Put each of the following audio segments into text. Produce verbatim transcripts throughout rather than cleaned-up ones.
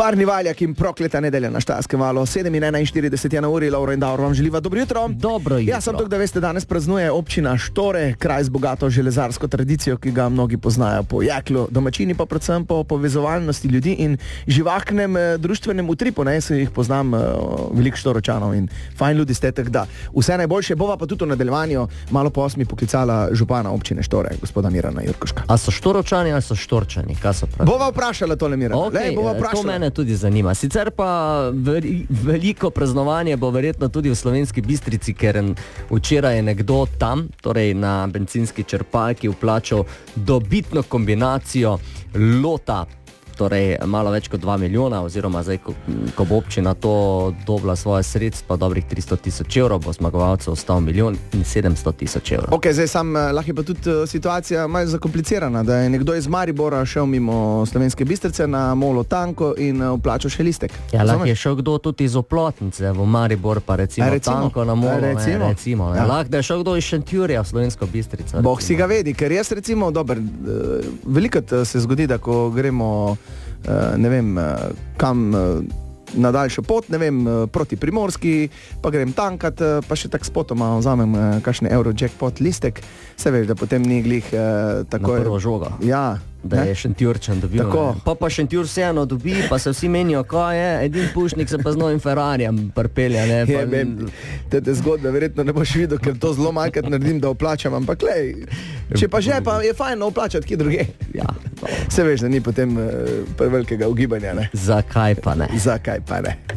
Barni Valjak in prokleta nedelja na Štajerskem valu. sedem in enainštirideset je na uri, Lovro in Davor vam želiva dobro jutro. Dobro jutro. Ja, sem tukaj, da veste, danes praznuje občina Štore, kraj z bogato železarsko tradicijo, ki ga mnogi poznajo po jeklu, domačini pa predvsem po povezovalnosti ljudi in živahnem eh, društvenem utripu. Ne, jaz jih poznam eh, veliko Štoročanov in fajn ljudi ste, tako da vse najboljše. Bova pa tudi v nadaljevanju malo po osmi poklicala župana občine Štore, gospoda Mirana Jurkoška. A so Štoročani ali so Štorčani? Kaj so pravi? Bova vprašala tole, Mirana. Okay, Lej, bova vprašala. To mene tudi zanima. Sicer pa veri, veliko praznovanje bo verjetno tudi v Slovenski Bistrici, ker včeraj je nekdo tam, torej na bencinski črpalki, vplačal dobitno kombinacijo lota, torej malo več kot dva milijona, oziroma zdaj, ko, ko bo občina to dobila svoje sredstva, dobrih tristo tisoč evrov, bo zmagovalcev ostal milijon in sedemsto tisoč evrov. Ok, zdaj sam lahko je pa tudi uh, situacija malo zakomplicirana, da je nekdo iz Maribora šel mimo Slovenske Bistrice na Molo Tanko in uh, vplačal še listek. Ja, lahko je šel kdo tudi iz Oplotnice v Maribor, pa recimo, recimo Tanko na Molo, recimo, ne, recimo ja. Lahko da je šel kdo iz Šentjurja v Slovensko Bistrico. Bog si ga vedi, ker jaz recimo, dober, uh, velikrat se zgodi, da ko gremo Uh, ne vem, uh, kam uh, na daljšo pot, ne vem, uh, proti Primorski, pa grem tankat, uh, pa še tak spotoma vzamem uh, kakšne Eurojackpot listek, se veš, da potem ni glih uh, tako... Na prvo žogo. Ja. Da je Šentjurčan dobil. Pa pa Šentjur vseeno dobi, pa se vsi menijo, kaj je, edin pušnik se pa z novim Ferrarijem prpelja, ne? Pa... Je, bem, te, te zgodbe verjetno ne boš videl, ker to zelo malkrat naredim, da oplačam, ampak lej, če pa že, pa je fajn oplačati kje druge. Ja. No. Se veš, da ni potem uh, prevelikega ugibanja, ne? Zakaj pa ne? Zakaj pa ne?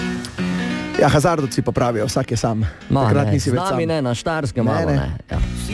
Ja, hazardovci pa pravijo, vsak je sam. Ma, ne, z nami ne, na Štajerskem valu ne. Ja.